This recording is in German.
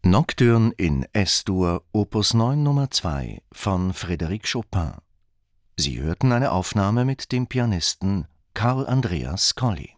Nocturne in Es-Dur, Opus 9 Nr. 2 von Frédéric Chopin. Sie hörten eine Aufnahme mit dem Pianisten Carl Andreas Colli.